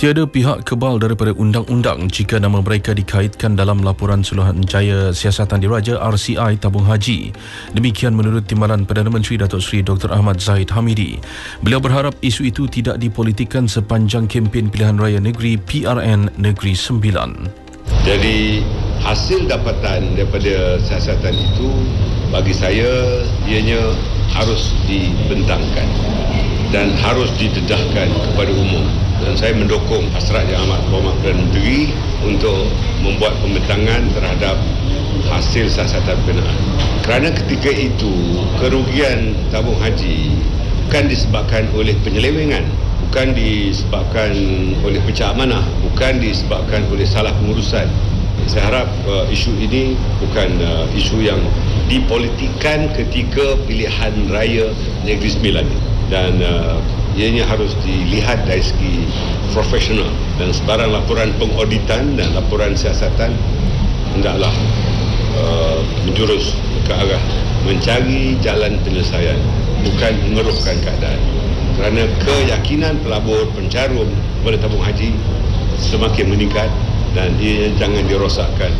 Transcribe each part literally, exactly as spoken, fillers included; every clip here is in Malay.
Tiada pihak kebal daripada undang-undang jika nama mereka dikaitkan dalam laporan Suruhanjaya Siasatan Diraja R C I tabung haji. Demikian menurut Timbalan Perdana Menteri Datuk Seri Doktor Ahmad Zahid Hamidi. Beliau berharap isu itu tidak dipolitikkan sepanjang kempen pilihan raya negeri P R N Negeri Sembilan. Jadi hasil dapatan daripada siasatan itu bagi saya ianya harus dibentangkan dan harus didedahkan kepada umum. Dan saya mendukung hasrat Yang Amat Berhormat Perdana Menteri untuk membuat pembentangan terhadap hasil siasatan berkenaan. Kerana ketika itu kerugian tabung haji bukan disebabkan oleh penyelewengan, bukan disebabkan oleh pecah amanah, bukan disebabkan oleh salah pengurusan. Saya harap uh, isu ini bukan uh, isu yang dipolitikkan ketika pilihan raya Negeri Sembilan, dan uh, ianya harus dilihat dari segi profesional, dan sebarang laporan pengauditan dan laporan siasatan hendaklah uh, menjurus ke arah mencari jalan penyelesaian, bukan mengeruhkan keadaan. Kerana keyakinan pelabur pencarum kepada tabung haji semakin meningkat dan ia jangan dirosakkan.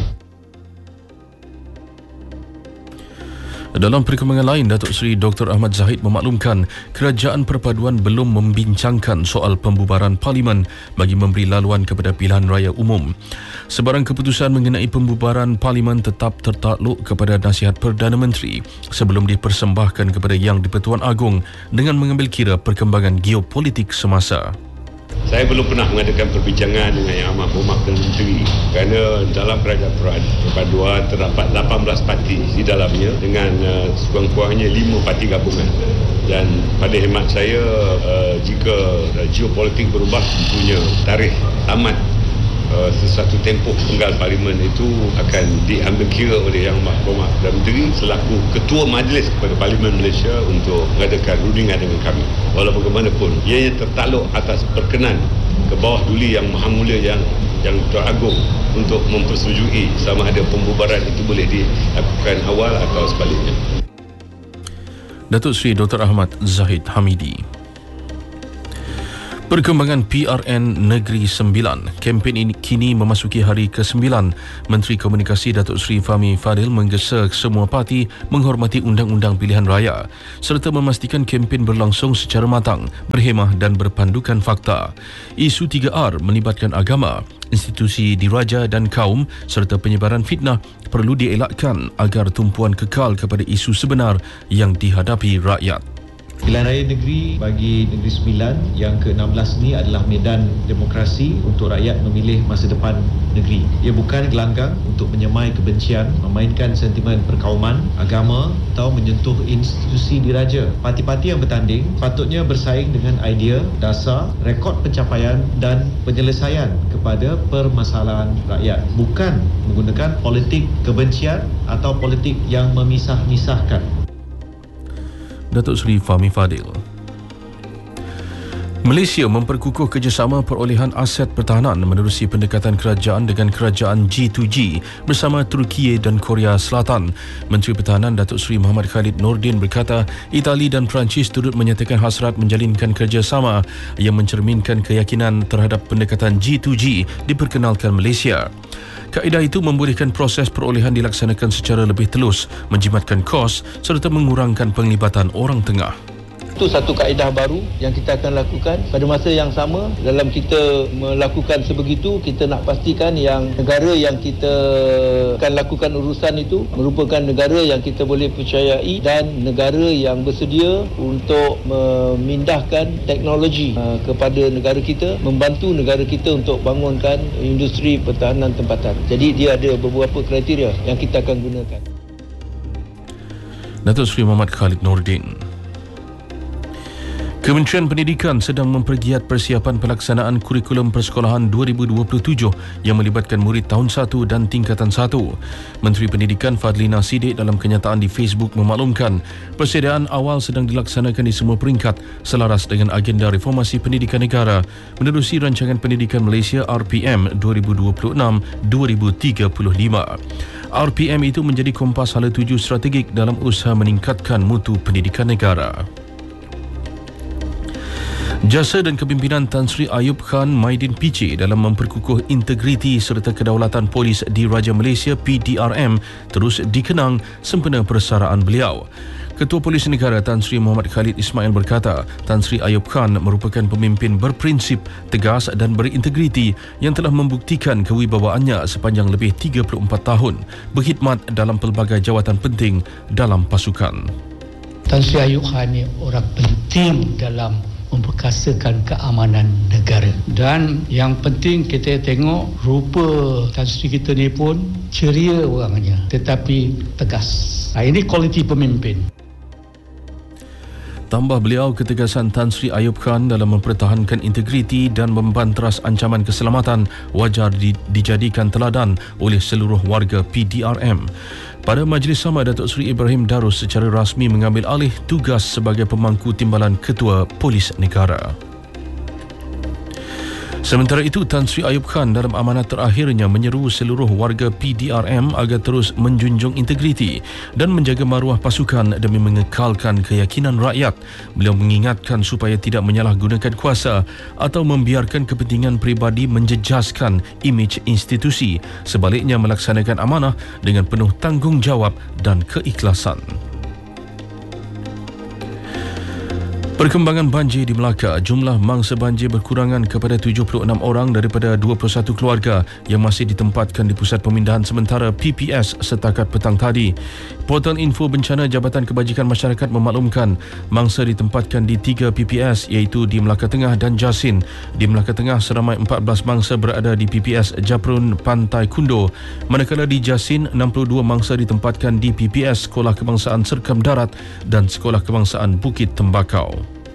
Dalam perkembangan lain, Datuk Seri Doktor Ahmad Zahid memaklumkan Kerajaan Perpaduan belum membincangkan soal pembubaran Parlimen bagi memberi laluan kepada pilihan raya umum. Sebarang keputusan mengenai pembubaran Parlimen tetap tertakluk kepada nasihat Perdana Menteri sebelum dipersembahkan kepada Yang di-Pertuan Agong dengan mengambil kira perkembangan geopolitik semasa. Saya belum pernah mengadakan perbincangan dengan Yang Amat Berhormat Perdana Menteri kerana dalam Kerajaan Perpaduan terdapat lapan belas parti di dalamnya dengan uh, sekurang-kurangnya lima parti gabungan. Dan pada hemat saya, uh, jika uh, geopolitik berubah, tentunya tarikh tamat uh, sesuatu tempoh penggal Parlimen itu akan diambil kira oleh Yang Amat Berhormat Perdana Menteri selaku Ketua Majlis kepada Parlimen Malaysia untuk mengadakan rundingan dengan kami. Walau bagaimanapun, ianya tertakluk atas perkenan ke bawah duli Yang Maha Mulia yang yang teragung untuk mempersetujui sama ada pembubaran itu boleh dilakukan awal atau sebaliknya. Datuk Seri Doktor Ahmad Zahid Hamidi. Perkembangan P R N Negeri Sembilan. Kempen ini kini memasuki hari ke sembilan. Menteri Komunikasi Datuk Seri Fahmi Fadil menggesa semua parti menghormati undang-undang pilihan raya serta memastikan kempen berlangsung secara matang, berhemah dan berpandukan fakta. Isu tiga R melibatkan agama, institusi diraja dan kaum serta penyebaran fitnah perlu dielakkan agar tumpuan kekal kepada isu sebenar yang dihadapi rakyat. Pilihan Raya Negeri bagi Negeri Sembilan yang ke enam belas ini adalah medan demokrasi untuk rakyat memilih masa depan negeri. Ia bukan gelanggang untuk menyemai kebencian, memainkan sentimen perkauman, agama atau menyentuh institusi diraja. Parti-parti yang bertanding patutnya bersaing dengan idea, dasar, rekod pencapaian dan penyelesaian kepada permasalahan rakyat, bukan menggunakan politik kebencian atau politik yang memisah-misahkan. Datuk Seri Fahmi Fadil. Malaysia memperkukuh kerjasama perolehan aset pertahanan menerusi pendekatan kerajaan dengan kerajaan G dua G bersama Turkiye dan Korea Selatan. Menteri Pertahanan Datuk Seri Muhammad Khalid Nordin berkata, Itali dan Perancis turut menyatakan hasrat menjalinkan kerjasama yang mencerminkan keyakinan terhadap pendekatan G dua G diperkenalkan Malaysia. Kaedah itu membolehkan proses perolehan dilaksanakan secara lebih telus, menjimatkan kos serta mengurangkan penglibatan orang tengah. Itu satu kaedah baru yang kita akan lakukan. Pada masa yang sama, dalam kita melakukan sebegitu, kita nak pastikan yang negara yang kita akan lakukan urusan itu merupakan negara yang kita boleh percayai dan negara yang bersedia untuk memindahkan teknologi kepada negara kita, membantu negara kita untuk bangunkan industri pertahanan tempatan. Jadi dia ada beberapa kriteria yang kita akan gunakan. Datuk Seri Muhammad Khalid Nordin. Kementerian Pendidikan sedang mempergiat persiapan pelaksanaan kurikulum persekolahan dua ribu dua puluh tujuh yang melibatkan murid tahun satu dan tingkatan satu. Menteri Pendidikan Fadlina Siddiq dalam kenyataan di Facebook memaklumkan persediaan awal sedang dilaksanakan di semua peringkat selaras dengan agenda reformasi pendidikan negara menerusi Rancangan Pendidikan Malaysia R P M dua ribu dua puluh enam dua ribu tiga puluh lima. R P M itu menjadi kompas hala tuju strategik dalam usaha meningkatkan mutu pendidikan negara. Jasa dan kepimpinan Tan Sri Ayub Khan Maidin P C dalam memperkukuh integriti serta kedaulatan polis di Raja Malaysia P D R M terus dikenang sempena persaraan beliau. Ketua Polis Negara Tan Sri Muhammad Khalid Ismail berkata, Tan Sri Ayub Khan merupakan pemimpin berprinsip, tegas dan berintegriti yang telah membuktikan kewibawaannya sepanjang lebih tiga puluh empat tahun berkhidmat dalam pelbagai jawatan penting dalam pasukan. Tan Sri Ayub Khan ni orang penting dalam memperkasakan keamanan negara. Dan yang penting kita tengok rupa Tan Sri kita ni pun ceria orangnya tetapi tegas. Ha, ini kualiti pemimpin. Tambah beliau, ketegasan Tan Sri Ayub Khan dalam mempertahankan integriti dan membanteras ancaman keselamatan wajar di, dijadikan teladan oleh seluruh warga P D R M. Pada majlis sama, Datuk Seri Ibrahim Darus secara rasmi mengambil alih tugas sebagai pemangku timbalan Ketua Polis Negara. Sementara itu, Tan Sri Ayub Khan dalam amanat terakhirnya menyeru seluruh warga P D R M agar terus menjunjung integriti dan menjaga maruah pasukan demi mengekalkan keyakinan rakyat. Beliau mengingatkan supaya tidak menyalahgunakan kuasa atau membiarkan kepentingan peribadi menjejaskan imej institusi, sebaliknya melaksanakan amanah dengan penuh tanggungjawab dan keikhlasan. Perkembangan banjir di Melaka, jumlah mangsa banjir berkurangan kepada tujuh puluh enam orang daripada dua puluh satu keluarga yang masih ditempatkan di Pusat Pemindahan Sementara P P S setakat petang tadi. Portal Info Bencana Jabatan Kebajikan Masyarakat memaklumkan mangsa ditempatkan di tiga P P S iaitu di Melaka Tengah dan Jasin. Di Melaka Tengah, seramai empat belas mangsa berada di P P S Japrun Pantai Kundo, manakala di Jasin enam puluh dua mangsa ditempatkan di P P S Sekolah Kebangsaan Serkam Darat dan Sekolah Kebangsaan Bukit Tembakau.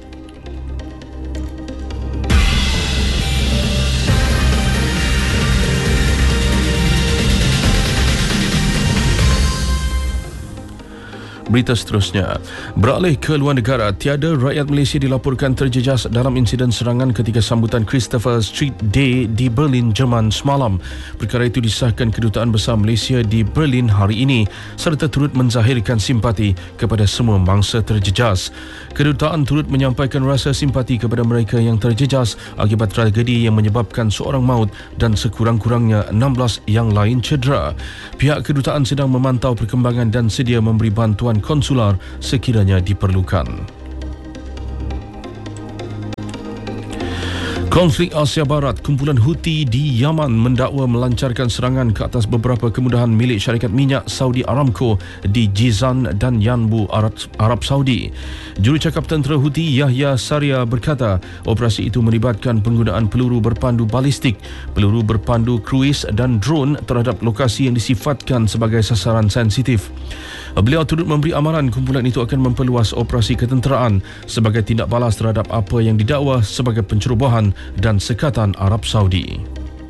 Berita seterusnya, beralih ke luar negara, tiada rakyat Malaysia dilaporkan terjejas dalam insiden serangan ketika sambutan Christopher Street Day di Berlin, Jerman semalam. Perkara itu disahkan Kedutaan Besar Malaysia di Berlin hari ini serta turut menzahirkan simpati kepada semua mangsa terjejas. Kedutaan turut menyampaikan rasa simpati kepada mereka yang terjejas akibat tragedi yang menyebabkan seorang maut dan sekurang-kurangnya enam belas yang lain cedera. Pihak kedutaan sedang memantau perkembangan dan sedia memberi bantuan konsular sekiranya diperlukan. Konflik Asia Barat, kumpulan Houthi di Yaman mendakwa melancarkan serangan ke atas beberapa kemudahan milik syarikat minyak Saudi Aramco di Jizan dan Yanbu, Arab, Arab Saudi. Jurucakap tentera Houthi Yahya Saria berkata operasi itu melibatkan penggunaan peluru berpandu balistik, peluru berpandu kruis dan drone terhadap lokasi yang disifatkan sebagai sasaran sensitif. Beliau turut memberi amaran kumpulan itu akan memperluas operasi ketenteraan sebagai tindak balas terhadap apa yang didakwa sebagai pencerobohan dan sekatan Arab Saudi.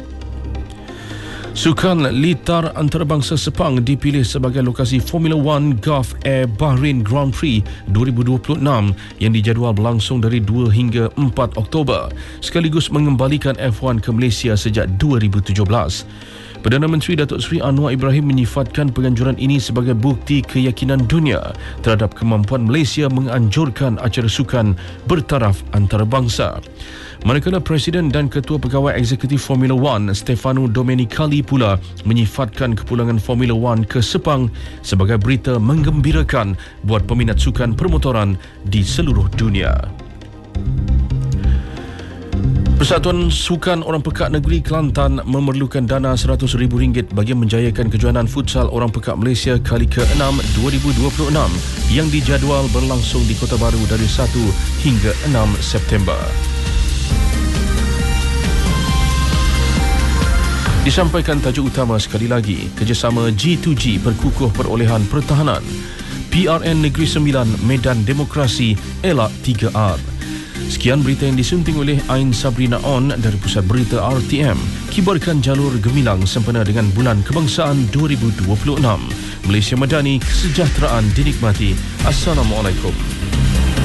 Sukan litar antarabangsa Sepang dipilih sebagai lokasi Formula One Gulf Air Bahrain Grand Prix dua ribu dua puluh enam yang dijadual berlangsung dari dua hingga empat Oktober, sekaligus mengembalikan F satu ke Malaysia sejak dua ribu tujuh belas. Perdana Menteri Datuk Seri Anwar Ibrahim menyifatkan penganjuran ini sebagai bukti keyakinan dunia terhadap kemampuan Malaysia menganjurkan acara sukan bertaraf antarabangsa. Manakala Presiden dan Ketua Pegawai Eksekutif Formula One Stefano Domenicali pula menyifatkan kepulangan Formula One ke Sepang sebagai berita menggembirakan buat peminat sukan permotoran di seluruh dunia. Persatuan Sukan Orang Pekak Negeri Kelantan memerlukan dana seratus ribu ringgit bagi menjayakan kejohanan futsal Orang Pekak Malaysia kali ke enam dua ribu dua puluh enam yang dijadual berlangsung di Kota Baru dari satu hingga enam September. Disampaikan tajuk utama sekali lagi, kerjasama G dua G perkukuh perolehan pertahanan. P R N Negeri Sembilan Medan Demokrasi elak tiga R. Sekian berita yang disunting oleh Ain Sabrina On dari Pusat Berita R T M. Kibarkan jalur gemilang sempena dengan Bulan Kebangsaan dua ribu dua puluh enam. Malaysia Madani, kesejahteraan dinikmati. Assalamualaikum.